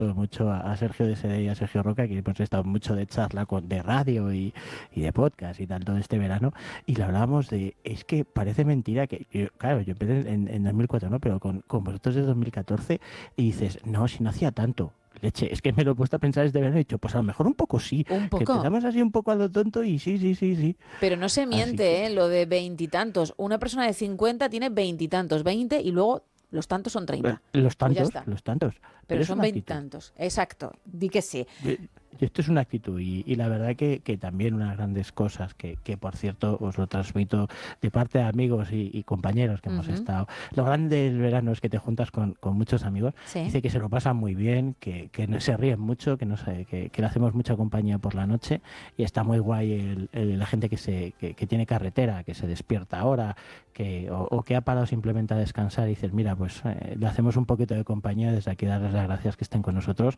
mucho a Sergio de SD y a Sergio Roca, que hemos estado mucho de charla de radio y de podcast y tal todo este verano, y le hablábamos de, es que parece mentira que, claro, yo empecé en 2004, ¿no? Pero con vosotros de 2014, y dices, no, si no hacía tanto. Leche, es que me lo he puesto a pensar este verano y he dicho, pues a lo mejor un poco sí, Un que poco. empezamos así un poco a lo tonto y sí, sí, sí, sí. Pero no se Así que, miente, ¿eh? Lo de veintitantos. Una persona de 50 tiene veintitantos, 20 y luego los tantos son 30. los Pues ya tantos, está. los tantos. Pero Pero es son una actitud. veintitantos. Exacto. Di que sí. Y esto es una actitud y la verdad que también unas grandes cosas que, por cierto, os lo transmito de parte de amigos y compañeros que hemos Ujú. estado. Lo grande del verano es que te juntas con muchos amigos, Sí. dice que se lo pasan muy bien, que no se ríen mucho, que le hacemos mucha compañía por la noche y está muy guay la gente que tiene carretera, que se despierta ahora, o que ha parado simplemente a descansar y dices, mira, pues le hacemos un poquito de compañía, desde aquí darles las gracias que estén con nosotros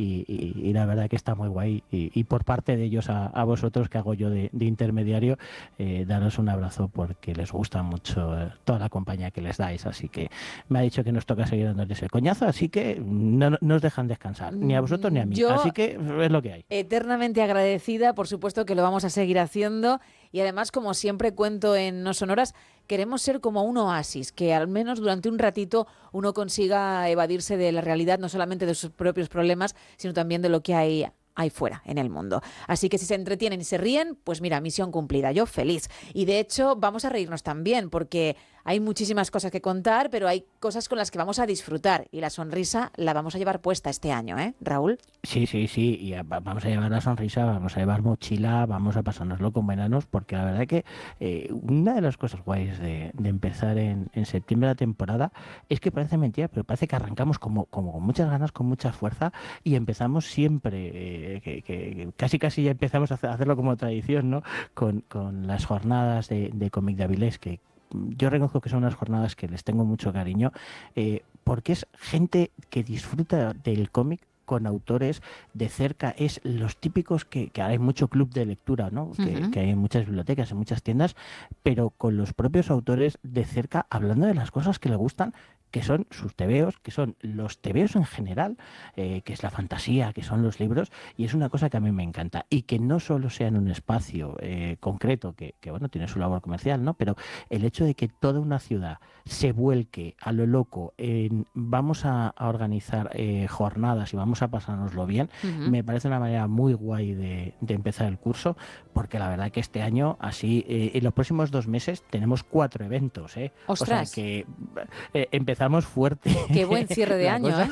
y la verdad que está muy guay y por parte de ellos a vosotros que hago yo de intermediario, daros un abrazo porque les gusta mucho toda la compañía que les dais, así que me ha dicho que nos toca seguir dándoles el coñazo, así que no os dejan descansar, ni a vosotros ni a mí, Yo así que es lo que hay. eternamente agradecida, por supuesto que lo vamos a seguir haciendo y además, como siempre cuento en No Sonoras, queremos ser como un oasis, que al menos durante un ratito uno consiga evadirse de la realidad, no solamente de sus propios problemas, sino también de lo que hay fuera en el mundo. Así que si se entretienen y se ríen, pues mira, misión cumplida, yo feliz. Y de hecho vamos a reírnos también, porque hay muchísimas cosas que contar, pero hay cosas con las que vamos a disfrutar y la sonrisa la vamos a llevar puesta este año, ¿eh, Raúl? Sí, sí, sí, y vamos a llevar la sonrisa, vamos a llevar mochila, vamos a pasárnoslo con veranos, porque la verdad que una de las cosas guays de empezar en septiembre la temporada es que parece mentira, pero parece que arrancamos como con muchas ganas, con mucha fuerza, y empezamos siempre, que casi ya empezamos a hacerlo como tradición, ¿no? Con las jornadas de cómic de Avilés, que yo reconozco que son unas jornadas que les tengo mucho cariño, porque es gente que disfruta del cómic con autores de cerca, es los típicos que hay mucho club de lectura, ¿no? Ujú. Que hay en muchas bibliotecas, en muchas tiendas, pero con los propios autores de cerca, hablando de las cosas que le gustan, que son sus tebeos, que son los tebeos en general, que es la fantasía, que son los libros, y es una cosa que a mí me encanta, y que no solo sea en un espacio concreto, que bueno, tiene su labor comercial, ¿no? Pero el hecho de que toda una ciudad se vuelque a lo loco en vamos a organizar jornadas y vamos a pasárnoslo bien, Ujú. me parece una manera muy guay de empezar el curso, porque la verdad que este año, así, en los próximos 2 meses tenemos 4 eventos, ¿eh? O sea Ostras, que empezamos fuerte qué buen cierre de la año, cosa. ¿eh?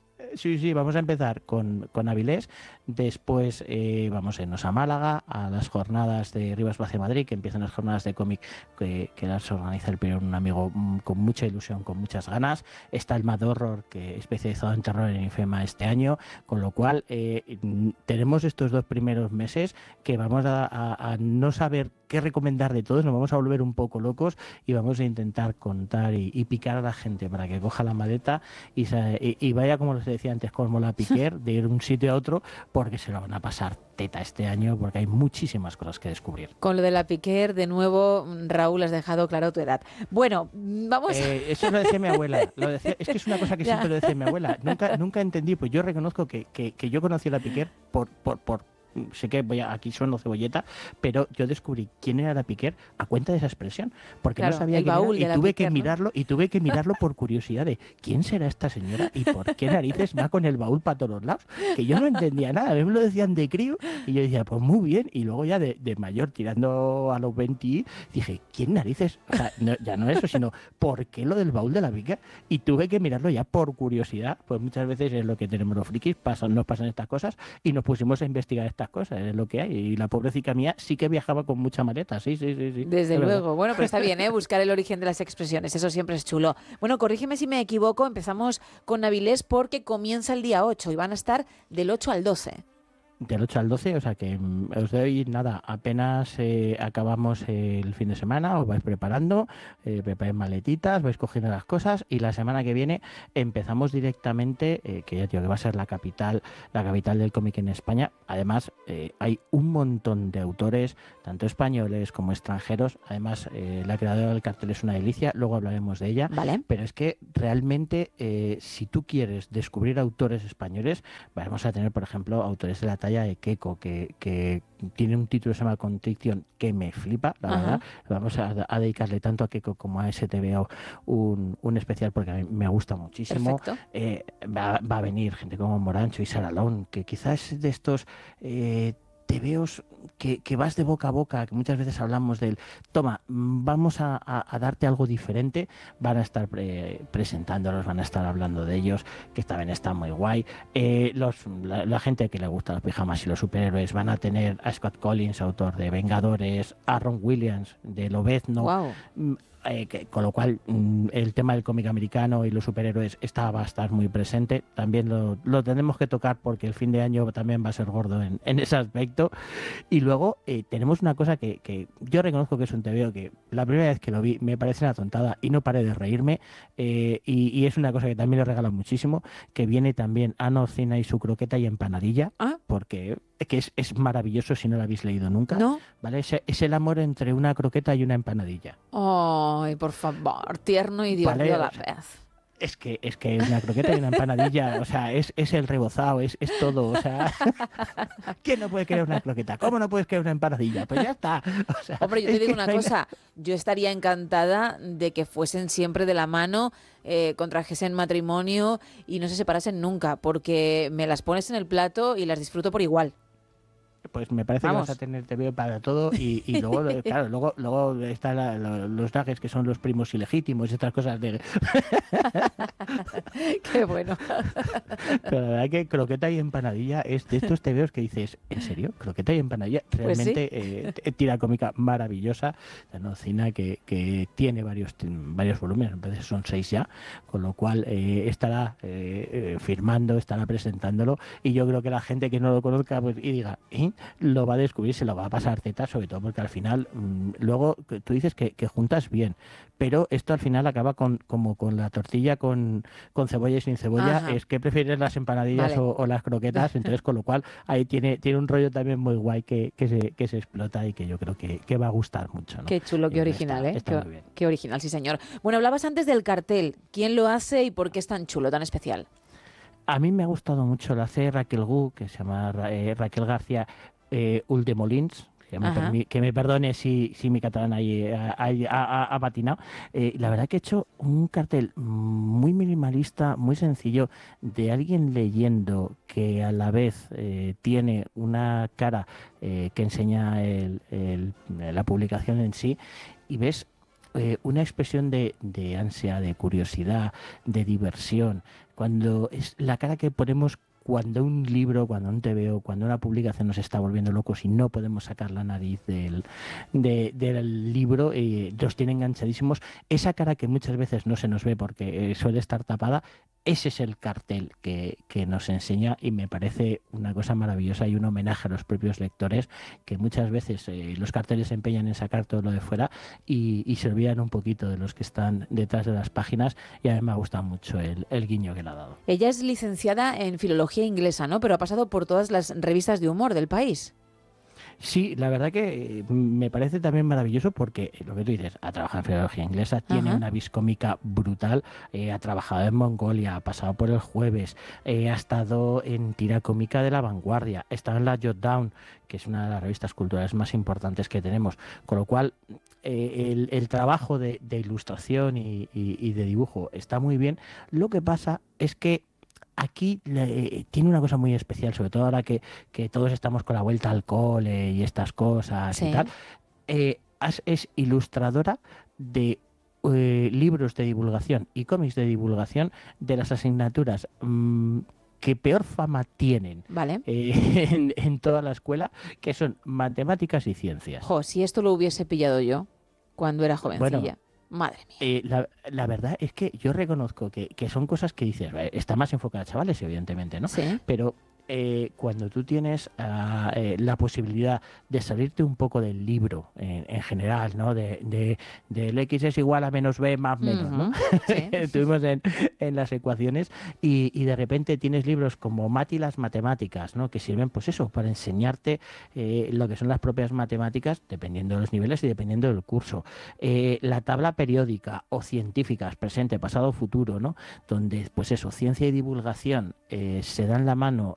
Sí, sí, vamos a empezar con Avilés, después vamos a irnos a Málaga, a las jornadas de Rivas Vacia Madrid, que empiezan las jornadas de cómic que las organiza el primer un amigo con mucha ilusión, con muchas ganas. Está el Mad Horror, que es especializado en terror en IFEMA este año, con lo cual tenemos estos 2 primeros meses que vamos a no saber qué recomendar de todos, nos vamos a volver un poco locos y vamos a intentar contar y picar a la gente para que coja la maleta y vaya, como les decía antes, como la Piquer, de ir de un sitio a otro, porque se lo van a pasar teta este año, porque hay muchísimas cosas que descubrir. Con lo de la Piquer, de nuevo, Raúl, has dejado claro tu edad. Bueno, vamos. Eso lo decía mi abuela, es que es una cosa que siempre Ya. lo decía mi abuela, nunca entendí, pues yo reconozco que yo conocí a la Piquer por sé que aquí sueno cebolleta, pero yo descubrí quién era la Piquer a cuenta de esa expresión, porque no Claro, sabía el quién era baúl y de la tuve que Piquer, ¿no? mirarlo por curiosidad de quién será esta señora y por qué narices va con el baúl para todos los lados, que yo no entendía nada, a mí me lo decían de crío y yo decía, pues muy bien, y luego ya de mayor, tirando a los 20, dije, ¿quién narices? O sea, ya no eso, sino ¿por qué lo del baúl de la Piquer? Y tuve que mirarlo ya por curiosidad, pues muchas veces es lo que tenemos los frikis, nos pasan estas cosas y nos pusimos a investigar estas cosas, es lo que hay. Y la pobrecita mía sí que viajaba con mucha maleta, sí, sí, sí, sí, Desde es verdad. luego. Bueno, pero está bien, ¿eh? Buscar el origen de las expresiones. Eso siempre es chulo. Bueno, corrígeme si me equivoco. Empezamos con Avilés porque comienza el día 8 y van a estar del 8 al 12. Del 8 al 12, o sea que os doy nada, apenas acabamos el fin de semana, os vais preparando, preparáis maletitas, vais cogiendo las cosas y la semana que viene empezamos directamente, que ya digo que va a ser la capital del cómic en España. Además, hay un montón de autores, tanto españoles como extranjeros. Además, la creadora del cartel es una delicia, luego hablaremos de ella. Vale. Pero es que realmente, si tú quieres descubrir autores españoles, vamos a tener, por ejemplo, autores de la talla de Keiko, que tiene un título que se llama Contriction que me flipa, la verdad. Vamos a dedicarle tanto a Keiko como a STVO un especial porque a mí me gusta muchísimo. Va a venir gente como Morancho y Saralón, que quizás es de estos tebeos que vas de boca a boca, que muchas veces hablamos del toma, vamos a darte algo diferente. Van a estar presentándolos, van a estar hablando de ellos, que también está muy guay. La gente que le gusta los pijamas y los superhéroes van a tener a Scott Collins, autor de Vengadores, a Ron Williams de Lobezno. Wow. Con lo cual el tema del cómic americano y los superhéroes va a estar muy presente. También lo tenemos que tocar porque el fin de año también va a ser gordo en ese aspecto. Y luego tenemos una cosa que yo reconozco que es un tebeo que la primera vez que lo vi me parece una tontada y no paré de reírme, y es una cosa que también le regalo muchísimo, que viene también Ana Ocina y su croqueta y empanadilla, porque que es maravilloso si no lo habéis leído nunca. ¿No? ¿Vale? Es el amor entre una croqueta y una empanadilla. Ay, por favor, tierno y divertido a la vez. Es que una croqueta y una empanadilla, o sea, es el rebozado, es todo, o sea, ¿quién no puede querer una croqueta? ¿Cómo no puedes querer una empanadilla? Pues ya está. O sea, hombre, yo te digo una cosa, yo estaría encantada de que fuesen siempre de la mano, contrajesen matrimonio y no se separasen nunca, porque me las pones en el plato y las disfruto por igual. Pues me parece que vas a tener TVO para todo y luego, claro, luego están los nuggets que son los primos ilegítimos y estas cosas de... Qué bueno. Pero la verdad que croqueta y empanadilla es de estos TVOs que dices, ¿en serio? ¿Croqueta y empanadilla? Realmente sí. Tira cómica maravillosa, la Nocina que tiene varios volúmenes, entonces son 6 ya, con lo cual estará firmando, estará presentándolo, y yo creo que la gente que no lo conozca pues, y diga, lo va a descubrir, se lo va a pasar teta, sobre todo porque al final luego tú dices que juntas bien, pero esto al final acaba como con la tortilla con cebolla y sin cebolla. Ajá. Es que prefieres las empanadillas o las croquetas, entonces con lo cual ahí tiene un rollo también muy guay que se explota y que yo creo que va a gustar mucho, ¿no? Qué chulo, qué original, está muy bien. Qué original, sí señor. Bueno, hablabas antes del cartel, ¿quién lo hace y por qué es tan chulo, tan especial? A mí me ha gustado mucho, lo hace Raquel Gu, que se llama Raquel García Uldemolins, que me perdone si mi catalán ahí ha patinado. La verdad que he hecho un cartel muy minimalista, muy sencillo, de alguien leyendo que a la vez tiene una cara que enseña la publicación en sí, y ves una expresión de ansia, de curiosidad, de diversión, cuando es la cara que ponemos cuando un libro, cuando un TVO, cuando una publicación nos está volviendo locos y no podemos sacar la nariz del libro, los tiene enganchadísimos. Esa cara que muchas veces no se nos ve porque suele estar tapada, ese es el cartel que nos enseña, y me parece una cosa maravillosa y un homenaje a los propios lectores, que muchas veces los carteles se empeñan en sacar todo lo de fuera y se olvidan un poquito de los que están detrás de las páginas, y a mí me ha gustado mucho el guiño que le ha dado. Ella es licenciada en filología inglesa, ¿no? Pero ha pasado por todas las revistas de humor del país. Sí, la verdad que me parece también maravilloso porque lo que tú dices, ha trabajado en filología inglesa, tiene una vis cómica brutal, ha trabajado en Mongolia, ha pasado por El Jueves, ha estado en tira cómica de La Vanguardia, está en la Jotdown, que es una de las revistas culturales más importantes que tenemos, con lo cual el trabajo de ilustración y de dibujo está muy bien. Lo que pasa es que aquí tiene una cosa muy especial, sobre todo ahora que todos estamos con la vuelta al cole y estas cosas y tal. Es ilustradora de libros de divulgación y cómics de divulgación de las asignaturas que peor fama tienen en toda la escuela, que son matemáticas y ciencias. Jo, si esto lo hubiese pillado yo cuando era jovencilla. Bueno, madre mía. La verdad es que yo reconozco que son cosas que dices, está más enfocada a chavales, evidentemente, ¿no? Sí. Pero cuando tú tienes la posibilidad de salirte un poco del libro en general, ¿no? Del X es igual a menos B más menos, ¿no? Sí. Estuvimos en las ecuaciones y de repente tienes libros como Mat y las matemáticas, ¿no? Que sirven, pues eso, para enseñarte lo que son las propias matemáticas, dependiendo de los niveles y dependiendo del curso. La tabla periódica o científicas, presente, pasado, futuro, ¿no? Donde, pues eso, ciencia y divulgación se dan la mano